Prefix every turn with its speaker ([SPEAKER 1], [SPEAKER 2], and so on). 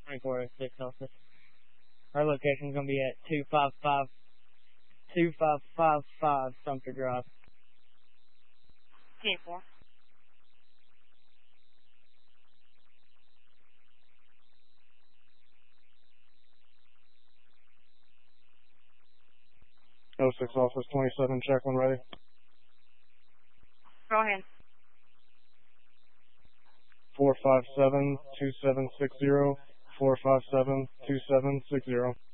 [SPEAKER 1] 2406 office. Our location is going to be at 2555 Sumter Drive.
[SPEAKER 2] 10-4.
[SPEAKER 3] Oh, 06 office 27, check when ready.
[SPEAKER 2] Go ahead.
[SPEAKER 3] 457-2760, 457-2760.